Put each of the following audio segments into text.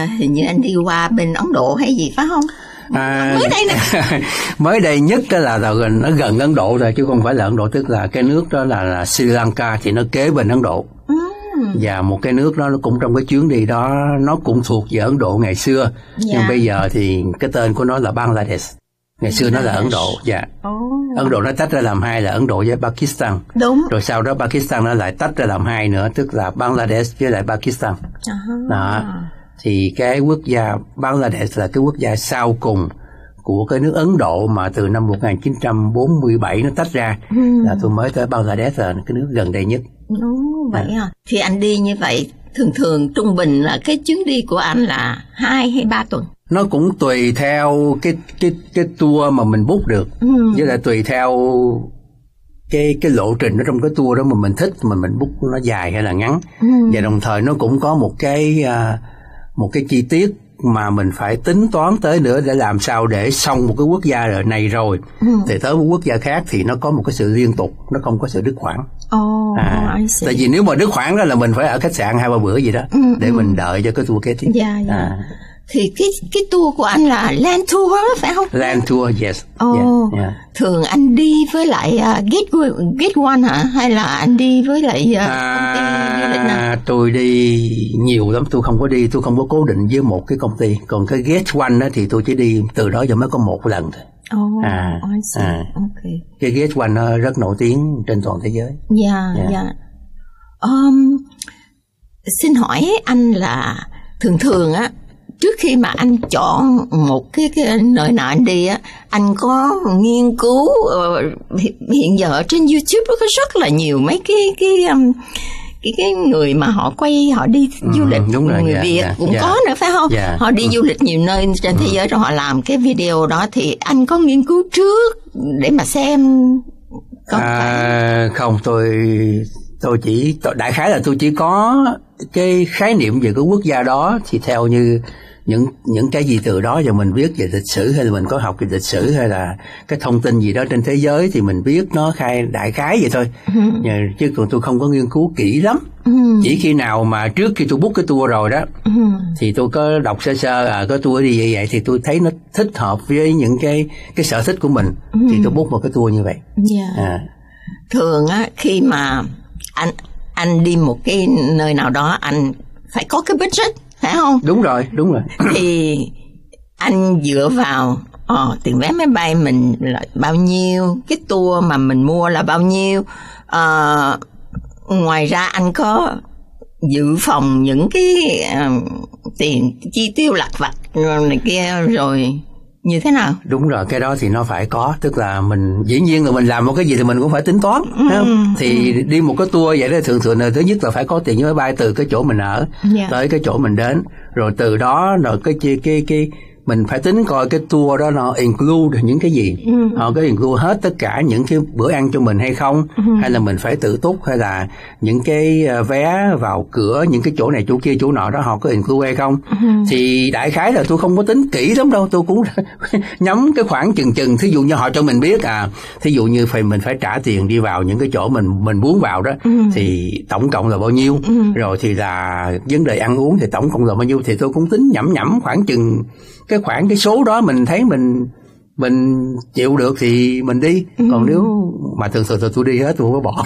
Hình như anh đi qua bên Ấn Độ hay gì phải không? Mới đây nè. Mới đây nhất đó là nó gần Ấn Độ rồi, chứ không phải là Ấn Độ, tức là cái nước đó là Sri Lanka, thì nó kế bên Ấn Độ. Và một cái nước đó nó cũng trong cái chuyến đi đó nó cũng thuộc về Ấn Độ ngày xưa, nhưng bây giờ thì cái tên của nó là Bangladesh. Ngày xưa nó là Ấn Độ. Ấn Độ nó tách ra làm hai là Ấn Độ với Pakistan. Đúng. Rồi sau đó Pakistan nó lại tách ra làm hai nữa, tức là Bangladesh với lại Pakistan. Đó. Thì cái quốc gia Bangladesh là cái quốc gia sau cùng của cái nước Ấn Độ mà từ năm 1947 nó tách ra, là tôi mới tới Bangladesh, là cái nước gần đây nhất. Vậy à. Thì anh đi như vậy, thường trung bình là cái chuyến đi của anh là 2 hay 3 tuần? Nó cũng tùy theo cái tour mà mình book được, với lại tùy theo cái lộ trình ở trong cái tour đó mà mình thích, mà mình book nó dài hay là ngắn. Và đồng thời nó cũng có một cái chi tiết mà mình phải tính toán tới nữa, để làm sao để xong một cái quốc gia này rồi thì tới một quốc gia khác thì nó có một cái sự liên tục, nó không có sự đứt quãng. Tại vì nếu mà đứt quãng đó là mình phải ở khách sạn 2-3 bữa gì đó để mình đợi cho cái tour kế tiếp. Thì cái tour của anh là Land Tour đó, phải không? Land Tour, yes. Thường anh đi với lại Get One hả? Hay là anh đi với lại công ty du lịch nào? Tôi đi nhiều lắm, tôi không có cố định với một cái công ty. Còn cái Get One đó thì tôi chỉ đi từ đó giờ mới có một lần thôi. Cái Get One nó rất nổi tiếng trên toàn thế giới. Xin hỏi anh là thường á, trước khi mà anh chọn một cái nơi nào anh đi á, anh có nghiên cứu hiện giờ trên YouTube có rất là nhiều mấy cái người mà họ đi du lịch, người Việt cũng có nữa phải không? Họ đi du lịch nhiều nơi trên thế giới rồi họ làm cái video đó, thì anh có nghiên cứu trước để mà xem không? Tôi chỉ đại khái là tôi chỉ có cái khái niệm về cái quốc gia đó, thì theo như những cái gì từ đó giờ mình biết về lịch sử, hay là mình có học về lịch sử, hay là cái thông tin gì đó trên thế giới thì mình biết nó đại khái vậy thôi. Chứ còn tôi không có nghiên cứu kỹ lắm. Chỉ khi nào mà trước khi tôi book cái tour rồi đó thì tôi có đọc sơ cái tour đi như vậy thì tôi thấy nó thích hợp với những cái sở thích của mình, thì tôi book một cái tour như vậy. Thường á, khi mà anh đi một cái nơi nào đó, anh phải có cái budget, phải không? Đúng rồi. Thì anh dựa vào tiền vé máy bay mình là bao nhiêu, cái tour mà mình mua là bao nhiêu, ngoài ra anh có dự phòng những cái tiền chi tiêu lặt vặt này kia rồi như thế nào? Đúng rồi, cái đó thì nó phải có, tức là mình dĩ nhiên là mình làm một cái gì thì mình cũng phải tính toán, không? Thì đi một cái tour vậy đó, thường là thứ nhất là phải có tiền máy bay từ cái chỗ mình ở tới cái chỗ mình đến, rồi từ đó rồi cái mình phải tính coi cái tour đó nó include những cái gì, họ có include hết tất cả những cái bữa ăn cho mình hay không, hay là mình phải tự túc, hay là những cái vé vào cửa những cái chỗ này chỗ kia chỗ nọ đó họ có include hay không. Thì đại khái là tôi không có tính kỹ lắm đâu, tôi cũng nhắm cái khoảng chừng thí dụ như họ cho mình biết thí dụ như mình phải trả tiền đi vào những cái chỗ mình muốn vào đó, thì tổng cộng là bao nhiêu, rồi thì là vấn đề ăn uống thì tổng cộng là bao nhiêu, thì tôi cũng tính nhẩm khoảng chừng cái số đó mình thấy mình chịu được thì mình đi. Còn nếu mà thường tôi đi hết, tôi không có bỏ.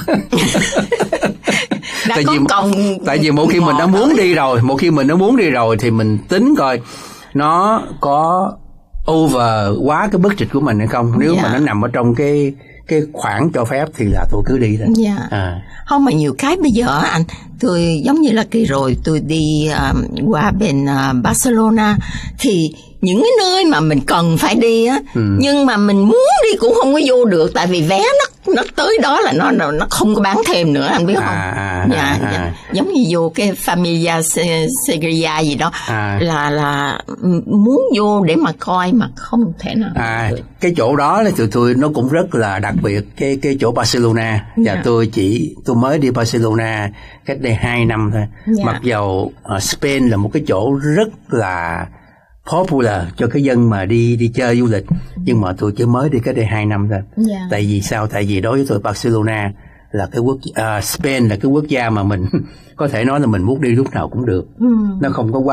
Tại vì một khi mình đã muốn đi rồi thì mình tính coi nó có over quá cái budget của mình hay không. Nếu mà nó nằm ở trong cái khoản cho phép thì là tôi cứ đi thôi. Không, mà nhiều cái bây giờ tôi giống như là kỳ rồi tôi đi qua bên Barcelona, thì những cái nơi mà mình cần phải đi á, nhưng mà mình muốn đi cũng không có vô được, tại vì vé nó tới đó là nó không có bán thêm nữa, anh biết không? Giống như vô cái Familia Segria gì đó, là muốn vô để mà coi mà không thể nào được. Cái chỗ đó là tôi nó cũng rất là đặc biệt, cái chỗ Barcelona. Và tôi mới đi Barcelona cách đây 2 năm thôi. Mặc dầu Spain là một cái chỗ rất là popular cho cái dân mà đi chơi du lịch, nhưng mà tôi chỉ mới đi cách đây 2 năm thôi. Tại vì sao? Tại vì đối với tôi Barcelona là Spain là cái quốc gia mà mình có thể nói là mình muốn đi lúc nào cũng được. Nó không có quá